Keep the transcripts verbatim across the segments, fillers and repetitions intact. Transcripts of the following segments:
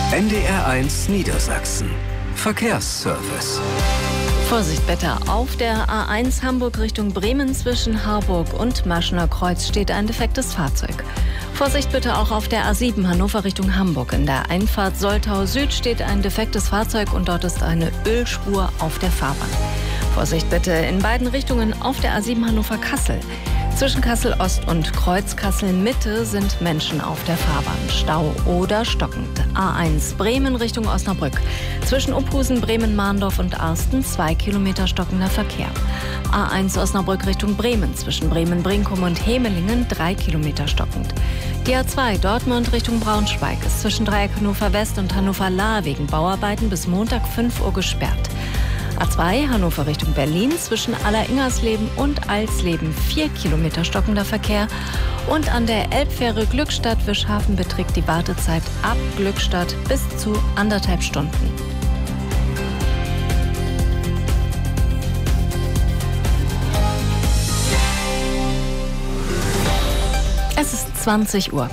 N D R eins Niedersachsen. Verkehrsservice. Vorsicht bitte, auf der A eins Hamburg Richtung Bremen zwischen Harburg und Maschener Kreuz steht ein defektes Fahrzeug. Vorsicht bitte auch auf der A sieben Hannover Richtung Hamburg. In der Einfahrt Soltau Süd steht ein defektes Fahrzeug und dort ist eine Ölspur auf der Fahrbahn. Vorsicht bitte in beiden Richtungen auf der A sieben Hannover Kassel. Zwischen Kassel Ost und Kreuz Kassel Mitte sind Menschen auf der Fahrbahn. Stau oder stockend. A eins Bremen Richtung Osnabrück. Zwischen Uphusen, Bremen-Mahndorf und Arsten zwei Kilometer stockender Verkehr. A eins Osnabrück Richtung Bremen. Zwischen Bremen-Brinkum und Hemelingen drei Kilometer stockend. Die A zwei Dortmund Richtung Braunschweig ist zwischen Dreieck Hannover West und Hannover Lahr wegen Bauarbeiten bis Montag fünf Uhr gesperrt. A zwei Hannover Richtung Berlin zwischen Alleringersleben und Alsleben vier Kilometer stockender Verkehr. Und an der Elbfähre Glückstadt-Wischhafen beträgt die Wartezeit ab Glückstadt bis zu anderthalb Stunden. Es ist zwanzig Uhr.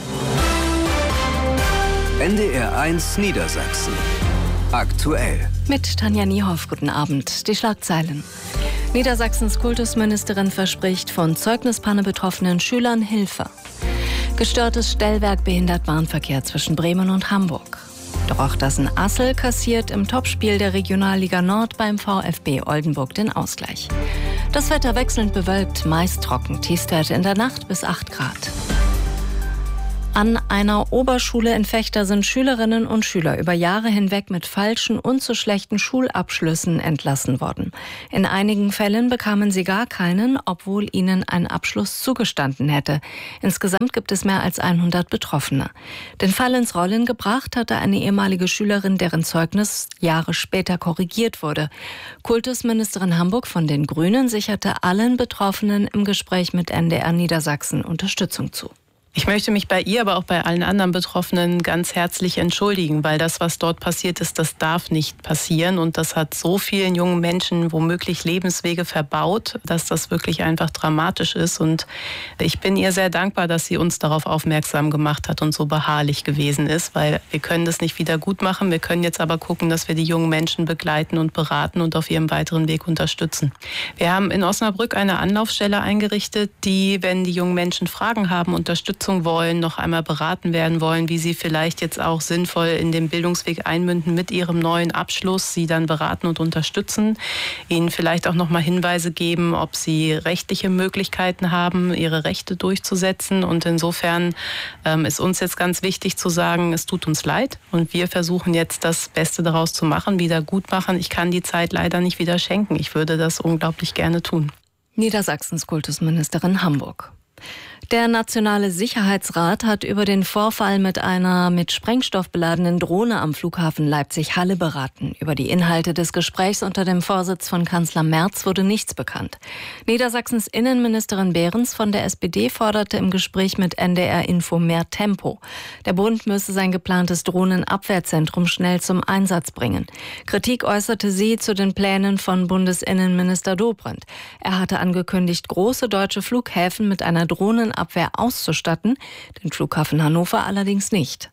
N D R eins Niedersachsen. Aktuell. Mit Tanja Niehoff, guten Abend. Die Schlagzeilen. Niedersachsens Kultusministerin verspricht von Zeugnispanne betroffenen Schülern Hilfe. Gestörtes Stellwerk behindert Bahnverkehr zwischen Bremen und Hamburg. Drochtersen-Assel kassiert im Topspiel der Regionalliga Nord beim VfB Oldenburg den Ausgleich. Das Wetter wechselnd bewölkt, meist trocken. Tiefstwerte in der Nacht bis acht Grad. An einer Oberschule in Vechta sind Schülerinnen und Schüler über Jahre hinweg mit falschen und zu schlechten Schulabschlüssen entlassen worden. In einigen Fällen bekamen sie gar keinen, obwohl ihnen ein Abschluss zugestanden hätte. Insgesamt gibt es mehr als hundert Betroffene. Den Fall ins Rollen gebracht hatte eine ehemalige Schülerin, deren Zeugnis Jahre später korrigiert wurde. Kultusministerin Hamburg von den Grünen sicherte allen Betroffenen im Gespräch mit N D R Niedersachsen Unterstützung zu. Ich möchte mich bei ihr, aber auch bei allen anderen Betroffenen ganz herzlich entschuldigen, weil das, was dort passiert ist, das darf nicht passieren. Und das hat so vielen jungen Menschen womöglich Lebenswege verbaut, dass das wirklich einfach dramatisch ist. Und ich bin ihr sehr dankbar, dass sie uns darauf aufmerksam gemacht hat und so beharrlich gewesen ist, weil wir können das nicht wieder gut machen. Wir können jetzt aber gucken, dass wir die jungen Menschen begleiten und beraten und auf ihrem weiteren Weg unterstützen. Wir haben in Osnabrück eine Anlaufstelle eingerichtet, die, wenn die jungen Menschen Fragen haben, Unterstützung wollen, noch einmal beraten werden wollen, wie sie vielleicht jetzt auch sinnvoll in den Bildungsweg einmünden mit ihrem neuen Abschluss, sie dann beraten und unterstützen, ihnen vielleicht auch noch mal Hinweise geben, ob sie rechtliche Möglichkeiten haben, ihre Rechte durchzusetzen. Und insofern ähm, ist uns jetzt ganz wichtig zu sagen, es tut uns leid und wir versuchen jetzt das Beste daraus zu machen, wieder gut machen. Ich kann die Zeit leider nicht wieder schenken. Ich würde das unglaublich gerne tun. Niedersachsens Kultusministerin Hamburg. Der Nationale Sicherheitsrat hat über den Vorfall mit einer mit Sprengstoff beladenen Drohne am Flughafen Leipzig-Halle beraten. Über die Inhalte des Gesprächs unter dem Vorsitz von Kanzler Merz wurde nichts bekannt. Niedersachsens Innenministerin Behrens von der S P D forderte im Gespräch mit N D R Info mehr Tempo. Der Bund müsse sein geplantes Drohnenabwehrzentrum schnell zum Einsatz bringen. Kritik äußerte sie zu den Plänen von Bundesinnenminister Dobrindt. Er hatte angekündigt, große deutsche Flughäfen mit einer Drohnenabwehr auszustatten, den Flughafen Hannover allerdings nicht.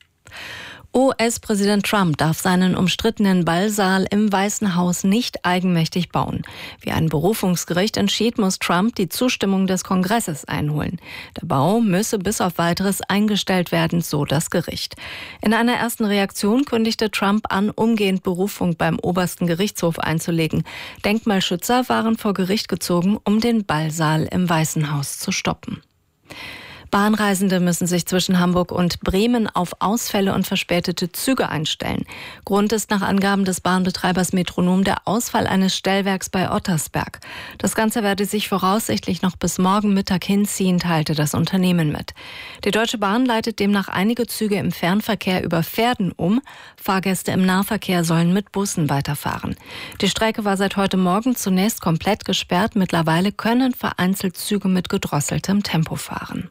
U S-Präsident Trump darf seinen umstrittenen Ballsaal im Weißen Haus nicht eigenmächtig bauen. Wie ein Berufungsgericht entschied, muss Trump die Zustimmung des Kongresses einholen. Der Bau müsse bis auf Weiteres eingestellt werden, so das Gericht. In einer ersten Reaktion kündigte Trump an, umgehend Berufung beim obersten Gerichtshof einzulegen. Denkmalschützer waren vor Gericht gezogen, um den Ballsaal im Weißen Haus zu stoppen. Bahnreisende müssen sich zwischen Hamburg und Bremen auf Ausfälle und verspätete Züge einstellen. Grund ist nach Angaben des Bahnbetreibers Metronom der Ausfall eines Stellwerks bei Ottersberg. Das Ganze werde sich voraussichtlich noch bis morgen Mittag hinziehen, teilte das Unternehmen mit. Die Deutsche Bahn leitet demnach einige Züge im Fernverkehr über Verden um. Fahrgäste im Nahverkehr sollen mit Bussen weiterfahren. Die Strecke war seit heute Morgen zunächst komplett gesperrt. Mittlerweile können vereinzelt Züge mit gedrosseltem Tempo fahren.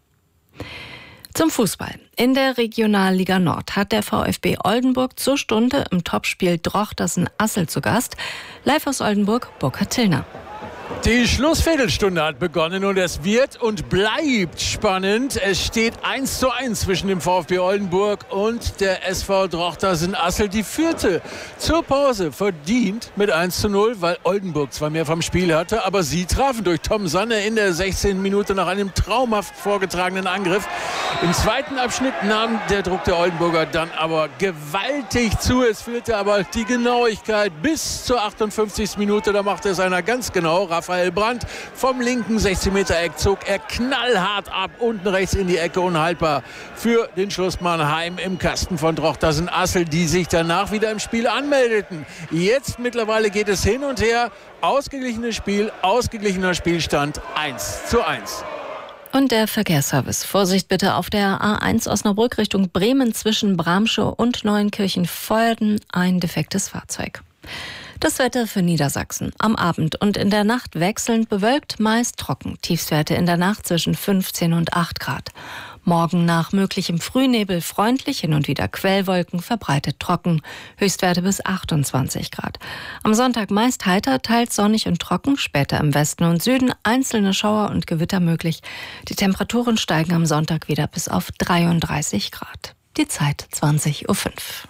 Zum Fußball. In der Regionalliga Nord hat der VfB Oldenburg zur Stunde im Topspiel Drochtersen-Assel zu Gast. Live aus Oldenburg, Burkhard Tillner. Die Schlussviertelstunde hat begonnen und es wird und bleibt spannend. Es steht eins zu eins zwischen dem VfB Oldenburg und der S V Drochtersen-Assel. Die führte zur Pause verdient mit eins zu null, weil Oldenburg zwar mehr vom Spiel hatte, aber sie trafen durch Tom Sanne in der sechzehnten Minute nach einem traumhaft vorgetragenen Angriff. Im zweiten Abschnitt nahm der Druck der Oldenburger dann aber gewaltig zu. Es fehlte aber die Genauigkeit bis zur achtundfünfzigsten Minute. Da machte es einer ganz genau. Raphael Brandt vom linken sechzehn Meter Eck zog er knallhart ab, unten rechts in die Ecke, unhaltbar für den Schlussmann Heim im Kasten von Drochtersen-Assel, die sich danach wieder im Spiel anmeldeten. Jetzt mittlerweile geht es hin und her. Ausgeglichenes Spiel, ausgeglichener Spielstand eins zu eins. Und der Verkehrsservice. Vorsicht bitte auf der A eins Osnabrück Richtung Bremen zwischen Bramschow und Neuenkirchen-Voerden ein defektes Fahrzeug. Das Wetter für Niedersachsen. Am Abend und in der Nacht wechselnd bewölkt, meist trocken. Tiefstwerte in der Nacht zwischen fünfzehn und acht Grad. Morgen nach möglichem Frühnebel freundlich, hin und wieder Quellwolken, verbreitet trocken. Höchstwerte bis achtundzwanzig Grad. Am Sonntag meist heiter, teils sonnig und trocken. Später im Westen und Süden einzelne Schauer und Gewitter möglich. Die Temperaturen steigen am Sonntag wieder bis auf dreiunddreißig Grad. Die Zeit zwanzig Uhr fünf.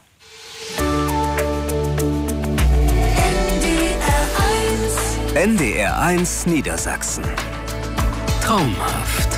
N D R eins Niedersachsen. Traumhaft.